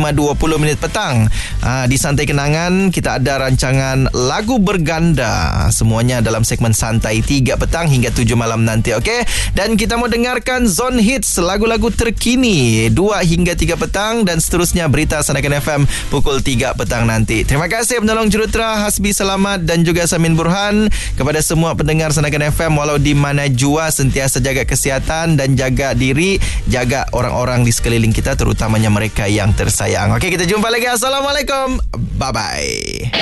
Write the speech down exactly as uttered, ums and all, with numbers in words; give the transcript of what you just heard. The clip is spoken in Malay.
dua puluh minit petang. Ha, di Santai Kenangan kita ada rancangan lagu berganda, semuanya dalam segmen Santai tiga petang hingga tujuh malam nanti, okey? Dan kita mau dengarkan Zone Hits, lagu-lagu terkini dua hingga tiga petang, dan seterusnya berita Sandakan F M pukul tiga petang nanti. Terima kasih penolong jurutera Hasbi Selamat dan juga Samin Burhan. Kepada semua pendengar Sandakan F M, walau di mana jua, sentiasa jaga kesihatan dan jaga diri, jaga orang-orang di sekeliling kita, terutamanya mereka yang tersayang. Okey, kita jumpa lagi. Assalamualaikum. Bye-bye.